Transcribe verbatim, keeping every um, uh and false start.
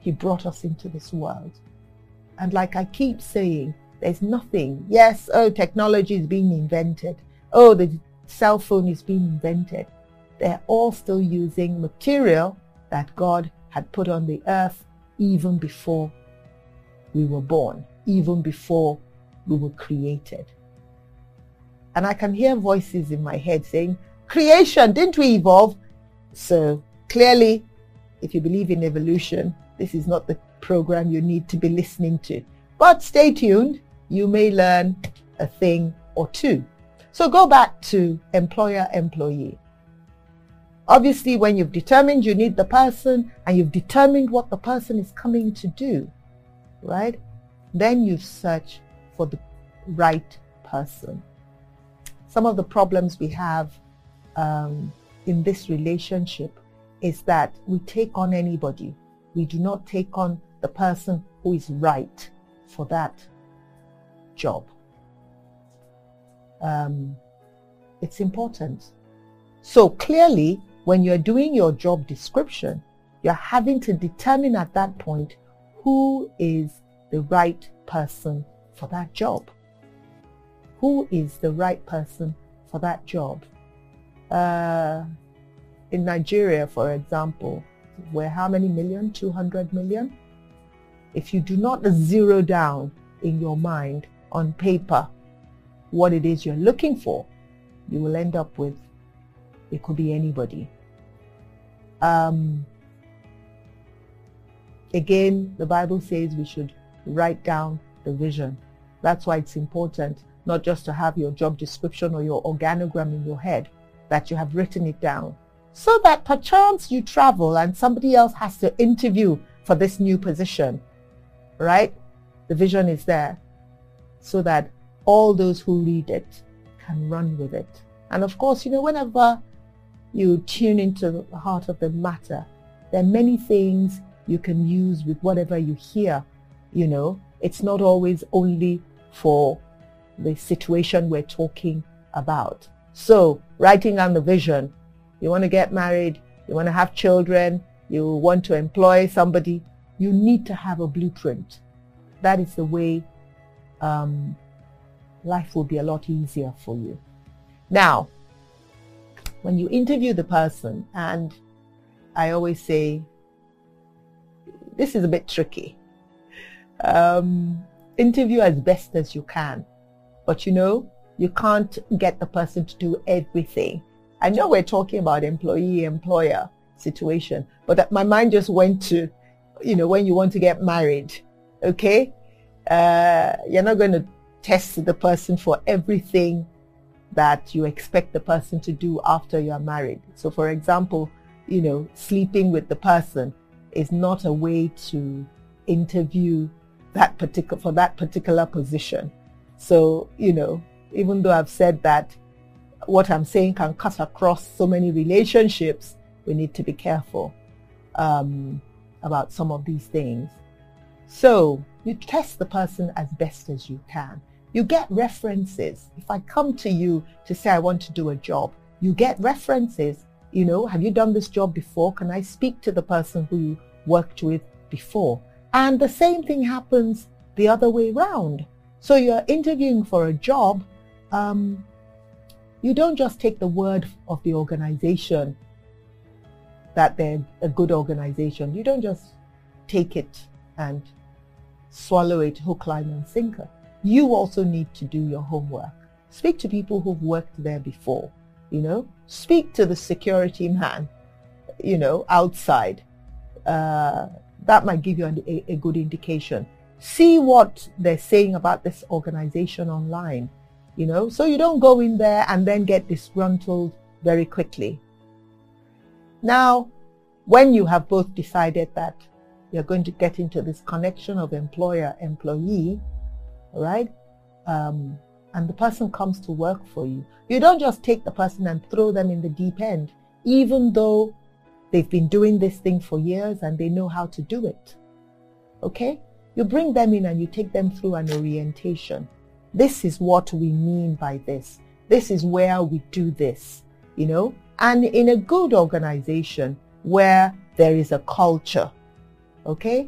He brought us into this world. And like I keep saying, there's nothing. Yes, oh, technology is being invented. Oh, the cell phone is being invented. They're all still using material that God had put on the earth even before we were born, even before we were created. And I can hear voices in my head saying, creation, didn't we evolve? So clearly, if you believe in evolution, this is not the program you need to be listening to. But stay tuned. You may learn a thing or two. So go back to employer-employee. Obviously, when you've determined you need the person and you've determined what the person is coming to do, right? Then you search for the right person. Some of the problems we have um, in this relationship is that we take on anybody. We do not take on the person who is right for that job. Um, it's important. So clearly, when you're doing your job description, you're having to determine at that point who is the right person for that job. Who is the right person for that job? Uh, in Nigeria, for example, we're how many million? two hundred million? If you do not zero down in your mind on paper what it is you're looking for, you will end up with, it could be anybody. Um, again, the Bible says we should write down the vision. That's why it's important not just to have your job description or your organogram in your head, that you have written it down, so that perchance you travel and somebody else has to interview for this new position, right? The vision is there so that all those who read it can run with it. And of course, you know, whenever you tune into the heart of the matter, there are many things you can use with whatever you hear. You know, it's not always only for the situation we're talking about. So, writing down the vision, you want to get married, you want to have children, you want to employ somebody, you need to have a blueprint. That is the way um, life will be a lot easier for you. Now, when you interview the person, and I always say, this is a bit tricky. Um, interview as best as you can. But you know, you can't get the person to do everything. I know we're talking about employee-employer situation, but that my mind just went to, you know, when you want to get married, okay? Uh, you're not going to test the person for everything that you expect the person to do after you're married. So for example, you know, sleeping with the person is not a way to interview that particular, for that particular position. So, you know, even though I've said that what I'm saying can cut across so many relationships, we need to be careful um, about some of these things. So you test the person as best as you can. You get references. If I come to you to say I want to do a job, you get references. You know, have you done this job before? Can I speak to the person who you worked with before? And the same thing happens the other way around. So you're interviewing for a job. Um, you don't just take the word of the organization that they're a good organization. You don't just take it and swallow it hook, line, and sinker. You also need to do your homework. Speak to people who've worked there before, you know. Speak to the security man, you know, outside. Uh, that might give you a, a good indication. See what they're saying about this organization online, you know, so you don't go in there and then get disgruntled very quickly. Now, when you have both decided that you're going to get into this connection of employer-employee, right, um, and the person comes to work for you, you don't just take the person and throw them in the deep end, even though they've been doing this thing for years and they know how to do it, okay? You bring them in and you take them through an orientation. This is what we mean by this. This is where we do this, you know? And in a good organization where there is a culture, okay?